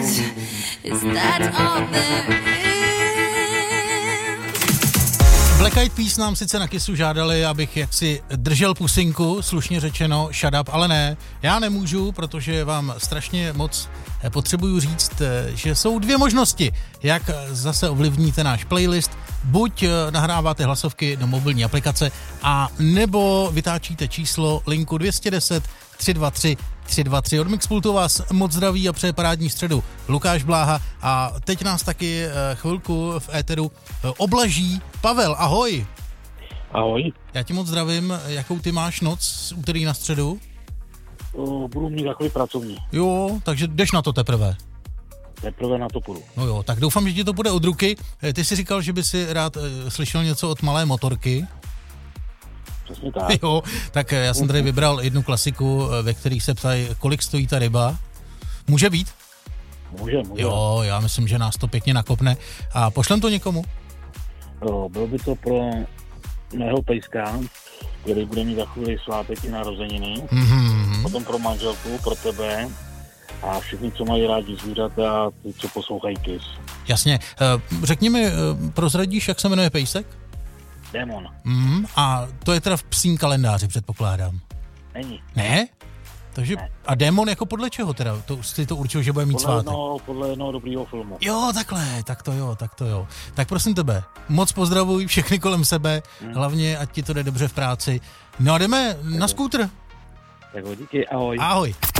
Is that all there is? Black Eyed Peas nám sice na Kissu žádali, abych jaksi držel pusinku, slušně řečeno, shut up, ale ne, já nemůžu, protože vám strašně moc potřebuju říct, že jsou dvě možnosti, jak zase ovlivníte náš playlist. Buď nahráváte hlasovky do mobilní aplikace, a nebo vytáčíte číslo linku 210 323 323. Od Mixpultu vás moc zdraví a přeje parádní středu Lukáš Bláha, a teď nás taky chvilku v éteru oblaží Pavel. Ahoj. Ahoj. Já ti moc zdravím. Jakou ty máš noc z úterý na středu? Budu mít takový pracovní. Jo, takže jdeš na to teprve. Teprve na to půjdu. No jo, tak doufám, že ti to bude od ruky. Ty jsi říkal, že by si rád slyšel něco od Malé motorky. Přesně tak. Jo, tak já jsem tady vybral jednu klasiku, ve kterých se ptají, kolik stojí ta ryba. Může být? Může. Jo, já myslím, že nás to pěkně nakopne. A pošlem to někomu? Jo, bylo by to pro mého pejska, který bude mít za chvíli svátek i narozeniny. Mm-hmm. Potom pro manželku, pro tebe a všichni, co mají rádi zvířata a ty, co poslouchají Kiss. Jasně. Řekni mi, prozradíš, jak se jmenuje pejsek? Démon. A to je teda v psím kalendáři, předpokládám. Není. Ne? Takže, Ne. A démon jako podle čeho teda? To jsi to určil, že bude mít svátek? Podle jednoho dobrýho filmu. Jo, takhle, tak to jo. Tak prosím tebe, moc pozdravuj všechny kolem sebe, hlavně ať ti to jde dobře v práci. No a jdeme na skútr. Tak díky, ahoj. Ahoj.